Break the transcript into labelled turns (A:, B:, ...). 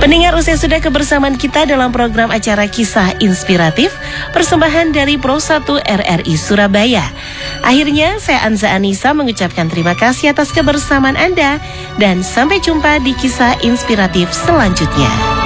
A: Pendengar, usai sudah kebersamaan kita dalam program acara Kisah Inspiratif, persembahan dari Pro 1 RRI Surabaya. Akhirnya saya Anza Anissa mengucapkan terima kasih atas kebersamaan Anda dan sampai jumpa di Kisah Inspiratif selanjutnya.